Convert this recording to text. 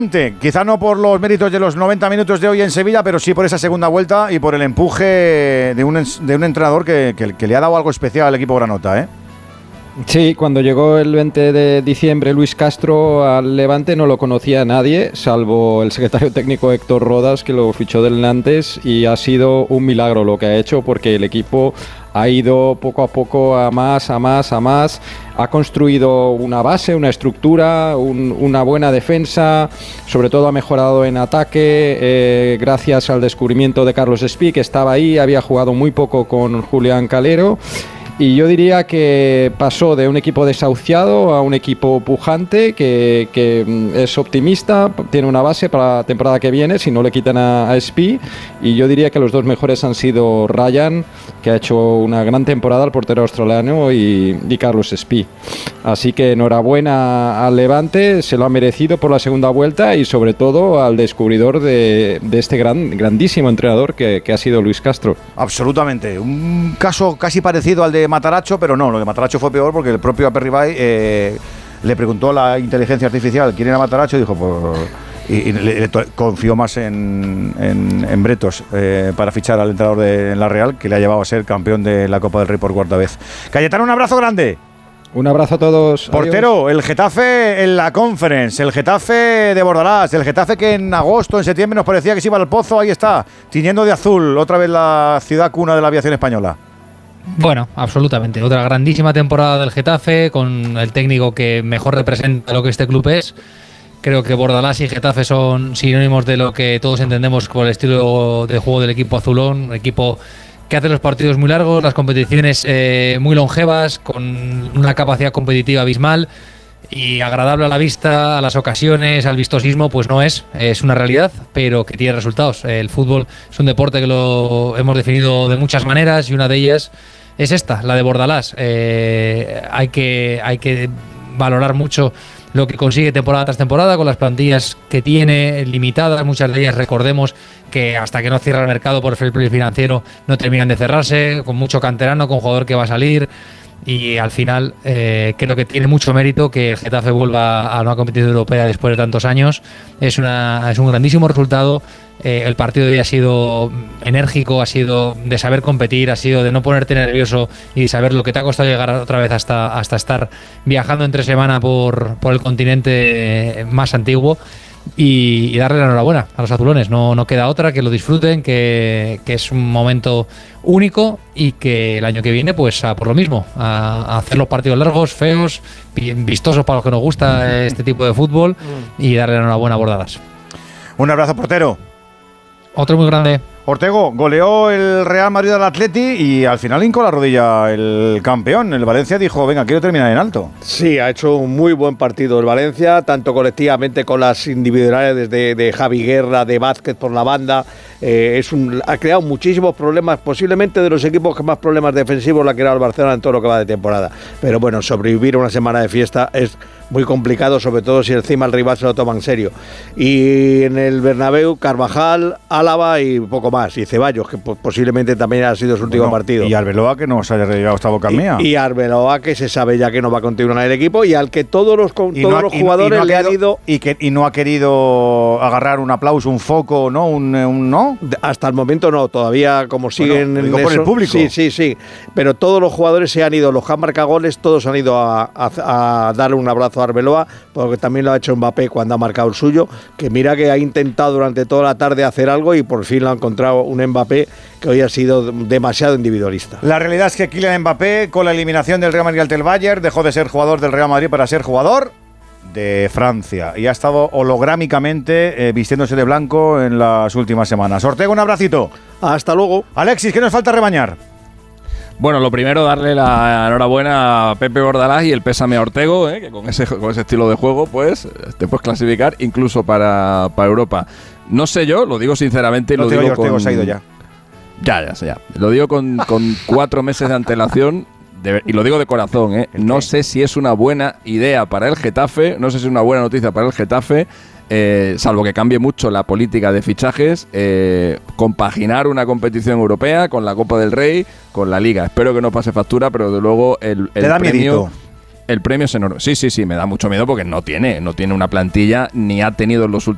Quizá no por los méritos de los 90 minutos de hoy en Sevilla, pero sí por esa segunda vuelta y por el empuje de un entrenador que le ha dado algo especial al equipo granota, ¿eh? Sí, cuando llegó el 20 de diciembre Luis Castro al Levante no lo conocía nadie, salvo el secretario técnico Héctor Rodas, que lo fichó del Nantes, y ha sido un milagro lo que ha hecho, porque el equipo ha ido poco a poco a más, ha construido una base, una estructura, una buena defensa, sobre todo ha mejorado en ataque, gracias al descubrimiento de Carlos Espí, que estaba ahí, había jugado muy poco con Julián Calero. Y yo diría que pasó de un equipo desahuciado a un equipo pujante que es optimista, tiene una base para la temporada que viene, si no le quitan a Espí. Y yo diría que los dos mejores han sido Ryan, que ha hecho una gran temporada, el portero australiano, y Carlos Espí. Así que enhorabuena al Levante, se lo ha merecido por la segunda vuelta, y sobre todo al descubridor de este grandísimo entrenador que ha sido Luis Castro. Absolutamente, un caso casi parecido al de Mataracho, pero no, lo de Mataracho fue peor porque el propio Aperribay le preguntó a la inteligencia artificial quién era Mataracho y dijo, pues, y le confió más en Bretos para fichar al entrenador de la Real, que le ha llevado a ser campeón de la Copa del Rey por cuarta vez. Cayetano, un abrazo grande. Un abrazo a todos. Portero, adiós. El Getafe en la Conference, el Getafe de Bordalás, el Getafe que en agosto, en septiembre nos parecía que se iba al pozo, ahí está, tiñendo de azul, otra vez la ciudad cuna de la aviación española. Bueno, absolutamente. Otra grandísima temporada del Getafe, con el técnico que mejor representa lo que este club es. Creo que Bordalás y Getafe son sinónimos de lo que todos entendemos por el estilo de juego del equipo azulón, un equipo que hace los partidos muy largos, las competiciones muy longevas, con una capacidad competitiva abismal y agradable a la vista, a las ocasiones, al vistosismo, pues no es una realidad, pero que tiene resultados. El fútbol es un deporte que lo hemos definido de muchas maneras y una de ellas es esta, la de Bordalás. Hay que valorar mucho lo que consigue temporada tras temporada con las plantillas que tiene limitadas, muchas de ellas, recordemos que hasta que no cierra el mercado por el financiero no terminan de cerrarse, con mucho canterano, con jugador que va a salir. Y al final creo que tiene mucho mérito que el Getafe vuelva a una competición europea después de tantos años. Es un grandísimo resultado. El partido de hoy ha sido enérgico, ha sido de saber competir, ha sido de no ponerte nervioso y saber lo que te ha costado llegar otra vez hasta estar viajando entre semana por el continente más antiguo. Y darle la enhorabuena a los azulones, no queda otra, que lo disfruten, que es un momento único y que el año que viene pues a por lo mismo, a hacer los partidos largos, feos, vistosos para los que nos gusta este tipo de fútbol, y darle la enhorabuena a Bordadas. Un abrazo, portero. Otro muy grande. Ortego, goleó el Real Madrid al Atleti y al final hincó la rodilla el campeón. El Valencia dijo, venga, quiero terminar en alto. Sí, ha hecho un muy buen partido el Valencia, tanto colectivamente con las individualidades de Javi Guerra, de Vázquez por la banda. Ha creado muchísimos problemas, posiblemente de los equipos que más problemas defensivos le ha creado el Barcelona en todo lo que va de temporada. Pero bueno, sobrevivir a una semana de fiesta es muy complicado, sobre todo si encima el rival se lo toma en serio. Y en el Bernabéu, Carvajal, Álava y poco más. Y Ceballos, que posiblemente también ha sido su último partido. Y Arbeloa, que no se haya llegado hasta boca mía. Y Arbeloa, que se sabe ya que no va a continuar en el equipo y al que todos los jugadores le han ido... Y no ha querido agarrar un aplauso, un foco, ¿no? ¿No? Hasta el momento no, todavía como siguen... Bueno, digo por el público. Sí. Pero todos los jugadores se han ido, los que han marcado goles, todos han ido a darle un abrazo a Arbeloa, porque también lo ha hecho Mbappé cuando ha marcado el suyo, que mira que ha intentado durante toda la tarde hacer algo y por fin lo ha encontrado un Mbappé que hoy ha sido demasiado individualista. La realidad es que Kylian Mbappé, con la eliminación del Real Madrid ante el Bayern, dejó de ser jugador del Real Madrid para ser jugador de Francia y ha estado holográmicamente vistiéndose de blanco en las últimas semanas. Ortega, un abracito. Hasta luego. Alexis, ¿qué nos falta rebañar? Bueno, lo primero, darle la enhorabuena a Pepe Bordalás y el pésame a Ortego, que con ese estilo de juego pues te puedes clasificar incluso para Europa. No sé yo, lo digo sinceramente. No, lo digo Ortego se ha ido ya. Ya. Lo digo con 4 meses de antelación. Y lo digo de corazón, no sé si es una buena idea para el Getafe, no sé si es una buena noticia para el Getafe, salvo que cambie mucho la política de fichajes, compaginar una competición europea con la Copa del Rey, con la Liga. Espero que no pase factura, pero de luego el premio... El premio es enorme. Sí, me da mucho miedo porque no tiene una plantilla, ni ha tenido en los últimos